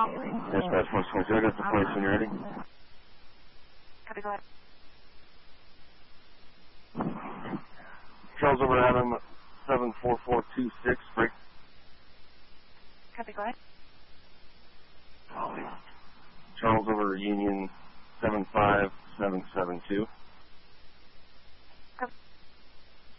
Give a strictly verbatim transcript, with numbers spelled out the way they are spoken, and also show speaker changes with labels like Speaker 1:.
Speaker 1: Dispatch one twenty-two, I got the place when you're ready.
Speaker 2: Copy, go ahead.
Speaker 1: Charles over Adam, seven four four two six, break.
Speaker 2: Copy, go ahead.
Speaker 1: Charles over Union, seven five seven seven two.